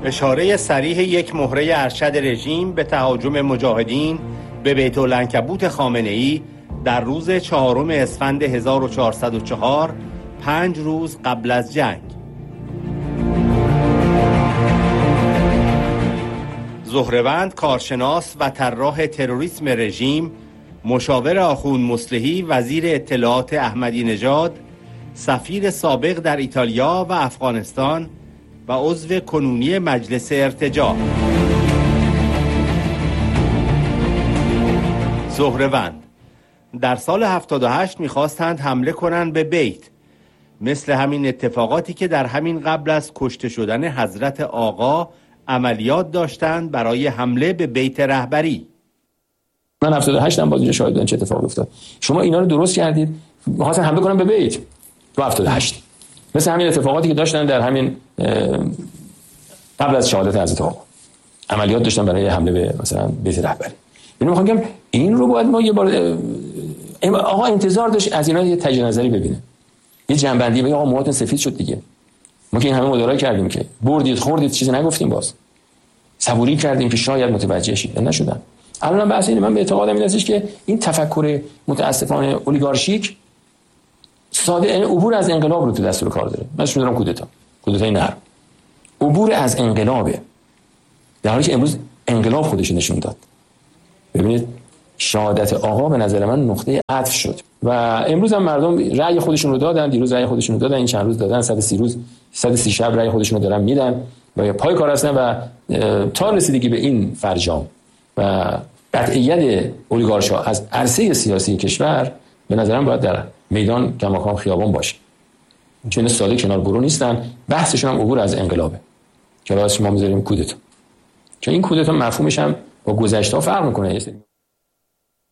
اشاره صریح یک مهره ارشد رژیم به تهاجم مجاهدین به بیت العنکبوت خامنه‌ای در روز 4 اسفند 1404، 5 روز قبل از جنگ. زهره‌وند، کارشناس و طراح تروریسم رژیم، مشاور آخوند مصلحی وزیر اطلاعات احمدی نژاد، سفیر سابق در ایتالیا و افغانستان و عضو کنونی مجلس ارتجاع. زهره‌وند: در سال 78 می‌خواستند حمله کنند به بیت، مثل همین اتفاقاتی که در همین قبل از کشته شدن حضرت آقا عملیات داشتند برای حمله به بیت رهبری. من 78 هم باز اینجا شاهد بودم چه اتفاقی افتاد. شما اینا رو درست کردید، می‌خواستن حمله کنن به بیت تو 78. مثل همین اتفاقاتی که داشتن در همین قبل از شهادت حضرت آقا عملیات داشتن برای حمله به مثلا بیت رهبری. یعنی می‌خوام بگم این رو باید ما یه بار آقا انتظار داشت از اینا یه تجدید نظری ببینه، یه جنبندی بگه آقا موهاتون سفید شد دیگه. ما که این همه مدارا کردیم که بردید خوردید چیزی نگفتیم، باز صبوری کردیم که شاید متوجه شید، نشدن. الان بحث اینه، من به اعتقادم این هستش که این تفکر متاسفانه اولیگارشیک ساده عبور از انقلاب رو تو دستور کار داره. من اسمش میذارم کودتای نرم. عبور از انقلابه، در حالی که امروز انقلاب خودش نشون داد. ببینید شهادت آقا به نظر من نقطه عطف شد و امروز هم مردم رأی خودشون رو دادن، دیروز رأی خودشون رو دادن، این چند روز دادن، 130 روز 130 شب رأی خودشون رو دارن میدن و پای کار هستن و تا رسیدگی به این فرجام و قطعیت اولیگارشا از عرصه سیاسی کشور به نظرم باید در میدان کماکان خیابان باشه. چون ساده کنار برو نیستن، بحثشون هم عبور از انقلابه که راستش ما میذاریم کودتا، چون این کودتا مفهومش هم با گذشته فرق میکنه.